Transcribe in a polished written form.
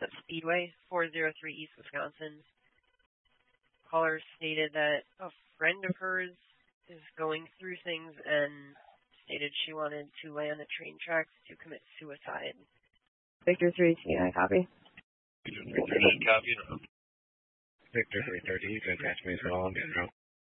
Speedway, 403 East Wisconsin. Caller stated that a friend of hers is going through things and stated she wanted to lay on the train tracks to commit suicide. Victor 329, copy. Victor 329, copy. Victor 330, you can attach me as well.